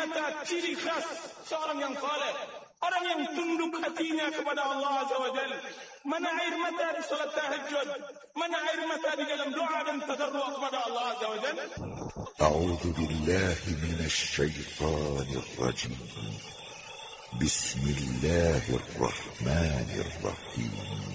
mata ciri khas seorang yang saleh, orang yang tunduk hatinya kepada Allah Azza wa Jalla. Mana air mata di salat tahajud, mana air mata di dalam doa dan tadarru' kepada Allah Azza wa Jalla. أعوذ بالله من الشيطان الرجيم. بسم الله الرحمن الرحيم.